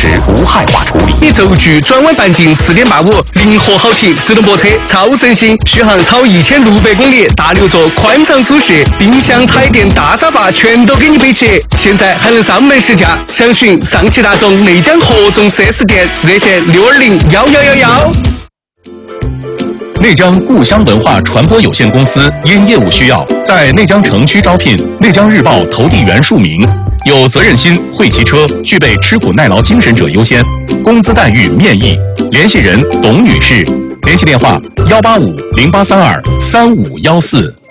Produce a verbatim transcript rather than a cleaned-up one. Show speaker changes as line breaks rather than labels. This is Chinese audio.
时无害化处理。
你轴距转弯半径四点八五，灵活好停，自动泊车，超省心，续航超一千六百公里，大六座，宽敞舒适，冰箱、彩电、大沙发全都给你备齐。现在还能上门试驾，详询上汽大众内江合众 四 S 店，热线六二零幺幺幺幺。
内江故乡文化传播有限公司因业务需要，在内江城区招聘内江日报投递员数名，有责任心、会骑车、具备吃苦耐劳精神者优先，工资待遇面议。联系人董女士，联系电话幺八五零八三二三五幺四。